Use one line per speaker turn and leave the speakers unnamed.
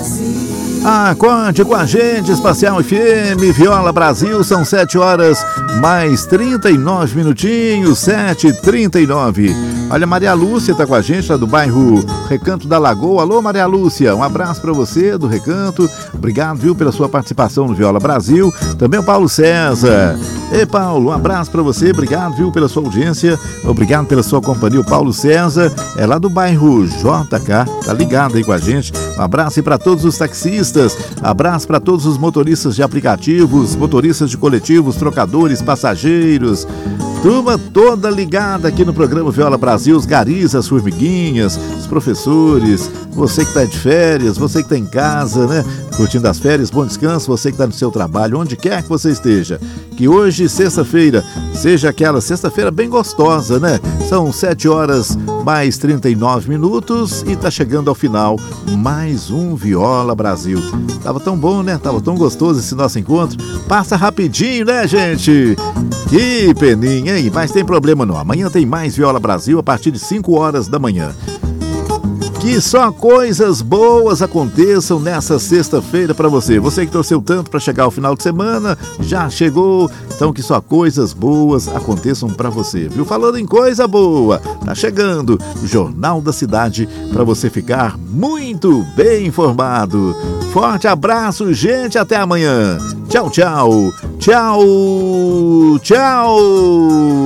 Conte com a gente, Espacial FM, Viola Brasil, são 7 horas mais 39 minutinhos, 7h39. Olha, Maria Lúcia tá com a gente lá do bairro Recanto da Lagoa. Alô, Maria Lúcia, um abraço para você do Recanto. Obrigado, viu, pela sua participação no Viola Brasil. Também o Paulo César. Ei, Paulo, um abraço para você, obrigado, viu, pela sua audiência, obrigado pela sua companhia. O Paulo César é lá do bairro JK, tá ligado aí com a gente. Um abraço aí para todos os taxistas, abraço para todos os motoristas de aplicativos, motoristas de coletivos, trocadores, passageiros, turma toda ligada aqui no programa Viola Brasil, os garis, as formiguinhas, os professores, você que está de férias, você que está em casa, né, curtindo as férias, bom descanso, você que está no seu trabalho, onde quer que você esteja. Que hoje, sexta-feira, seja aquela sexta-feira bem gostosa, né? São 7 horas mais 39 minutos e tá chegando ao final mais um Viola Brasil. Tava tão bom, né? Tava tão gostoso esse nosso encontro. Passa rapidinho, né, gente? Que peninha, hein? Mas tem problema não. Amanhã tem mais Viola Brasil a partir de 5 horas da manhã. Que só coisas boas aconteçam nessa sexta-feira para você. Você que torceu tanto para chegar ao final de semana, já chegou. Então que só coisas boas aconteçam para você, viu? Falando em coisa boa, tá chegando o Jornal da Cidade para você ficar muito bem informado. Forte abraço, gente, até amanhã. Tchau, tchau. Tchau, tchau.